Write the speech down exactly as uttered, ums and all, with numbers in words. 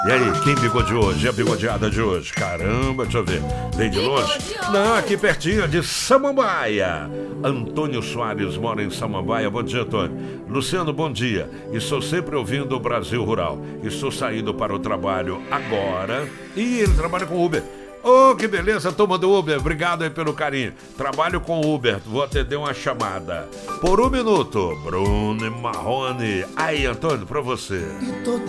E aí, quem bigodeou hoje? A bigodeada de hoje? Caramba, deixa eu ver. Veio de longe? Não, aqui pertinho, de Samambaia. Antônio Soares mora em Samambaia. Bom dia, Antônio. Luciano, bom dia. Estou sempre ouvindo o Brasil Rural. Estou saindo para o trabalho agora. E ele trabalha com Uber. Oh, que beleza, turma do Uber. Obrigado aí pelo carinho. Trabalho com Uber. Vou atender uma chamada. Por um minuto, Bruno Marrone. Aí, Antônio, pra você.